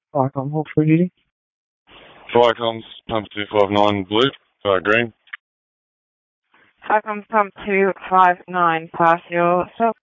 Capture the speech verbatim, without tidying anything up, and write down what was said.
Icon hold for heating. Viacom's pump two five nine blue, uh, green. Viacom pump two five nine, pass your stop.